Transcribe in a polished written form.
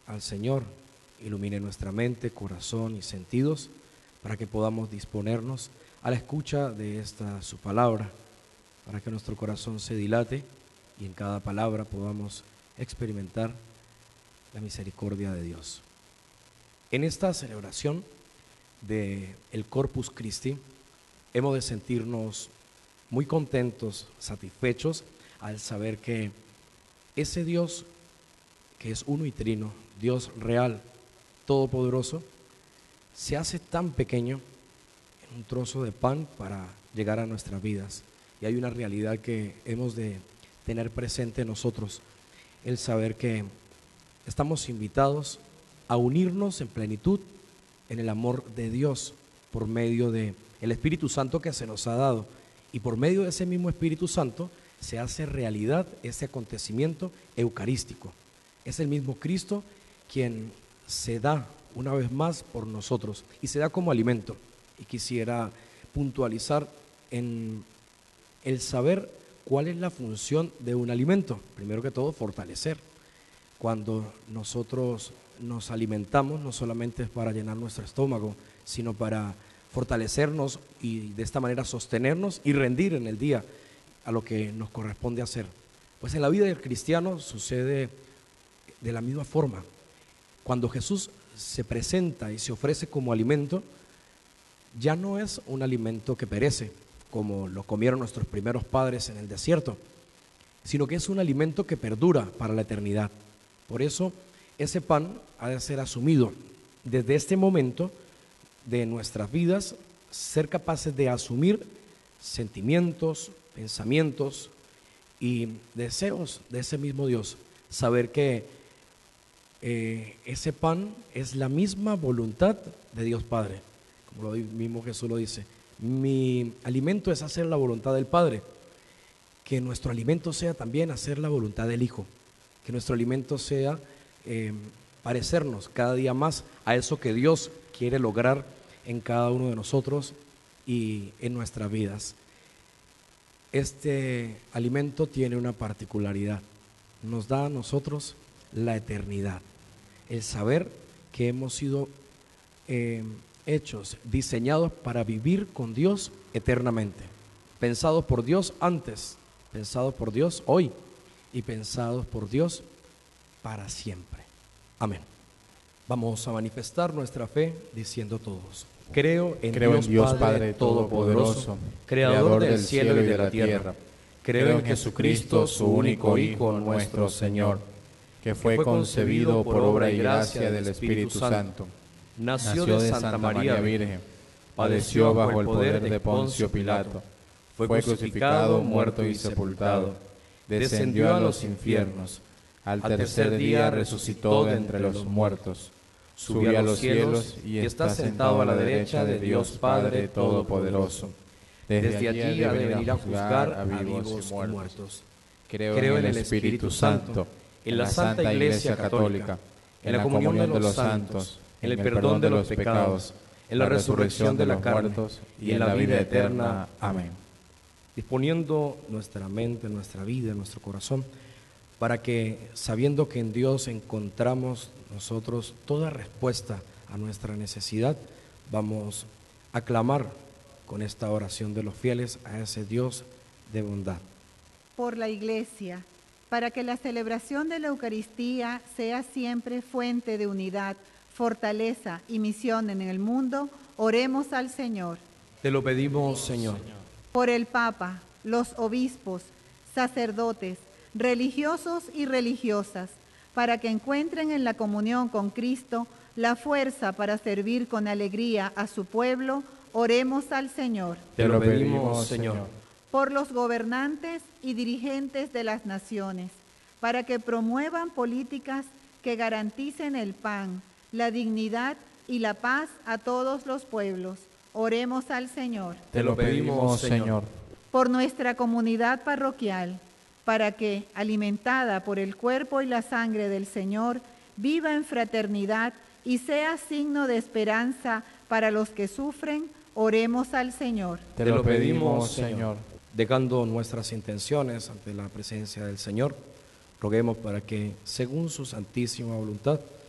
al Señor ilumine nuestra mente, corazón y sentidos para que podamos disponernos a la escucha de su palabra, para que nuestro corazón se dilate y en cada palabra podamos experimentar la misericordia de Dios. En esta celebración del Corpus Christi hemos de sentirnos muy contentos, satisfechos al saber que ese Dios que es uno y trino, Dios real, todopoderoso, se hace tan pequeño en un trozo de pan para llegar a nuestras vidas. Y hay una realidad que hemos de tener presente nosotros, el saber que estamos invitados a unirnos en plenitud en el amor de Dios por medio del Espíritu Santo que se nos ha dado. Y por medio de ese mismo Espíritu Santo se hace realidad ese acontecimiento eucarístico. Es el mismo Cristo quien se da una vez más por nosotros y se da como alimento. Y quisiera puntualizar en el saber cuál es la función de un alimento. Primero que todo, fortalecer. Cuando nosotros nos alimentamos, no solamente es para llenar nuestro estómago, sino para fortalecernos y de esta manera sostenernos y rendir en el día a lo que nos corresponde hacer. Pues en la vida del cristiano sucede de la misma forma. Cuando Jesús se presenta y se ofrece como alimento, ya no es un alimento que perece, como lo comieron nuestros primeros padres en el desierto, sino que es un alimento que perdura para la eternidad. Por eso, ese pan ha de ser asumido desde este momento de nuestras vidas, ser capaces de asumir sentimientos, pensamientos y deseos de ese mismo Dios. Saber que ese pan es la misma voluntad de Dios Padre. Como lo mismo Jesús lo dice, mi alimento es hacer la voluntad del Padre. Que nuestro alimento sea también hacer la voluntad del Hijo. Que nuestro alimento sea parecernos cada día más a eso que Dios quiere lograr en cada uno de nosotros y en nuestras vidas. Este alimento tiene una particularidad, nos da a nosotros la eternidad, el saber que hemos sido hechos, diseñados para vivir con Dios eternamente, pensados por Dios antes, pensados por Dios hoy y pensados por Dios para siempre. Amén. Vamos a manifestar nuestra fe diciendo todos: Creo en Dios Padre Todopoderoso, Creador del cielo y de la tierra. Creo en Jesucristo, su único Hijo, nuestro Señor, que fue concebido por obra y gracia del Espíritu Santo. Nació de Santa María Virgen, padeció bajo el poder de Poncio Pilato, fue crucificado, muerto y sepultado, descendió a los infiernos, al tercer día resucitó de entre los muertos, subió a los cielos y está sentado a la derecha de Dios Padre Todopoderoso. Desde allí ha de venir a juzgar a vivos y muertos. Creo en el Espíritu Santo, en la Santa Iglesia Católica, en la comunión de los santos, en el perdón de los pecados, en la resurrección de los muertos y en la vida eterna. Amén. Disponiendo nuestra mente, nuestra vida, nuestro corazón, para que, sabiendo que en Dios encontramos nosotros toda respuesta a nuestra necesidad, vamos a clamar con esta oración de los fieles a ese Dios de bondad. Por la Iglesia, para que la celebración de la Eucaristía sea siempre fuente de unidad, fortaleza y misión en el mundo, oremos al Señor. Te lo pedimos, Señor. Por el Papa, los obispos, sacerdotes, religiosos y religiosas, para que encuentren en la comunión con Cristo la fuerza para servir con alegría a su pueblo, oremos al Señor. Te lo pedimos, Señor. Por los gobernantes y dirigentes de las naciones, para que promuevan políticas que garanticen el pan, la dignidad y la paz a todos los pueblos, oremos al Señor. Te lo pedimos, Señor. Por nuestra comunidad parroquial, para que, alimentada por el cuerpo y la sangre del Señor, viva en fraternidad y sea signo de esperanza para los que sufren, oremos al Señor. Te lo pedimos, Señor. Dejando nuestras intenciones ante la presencia del Señor, roguemos para que, según su santísima voluntad,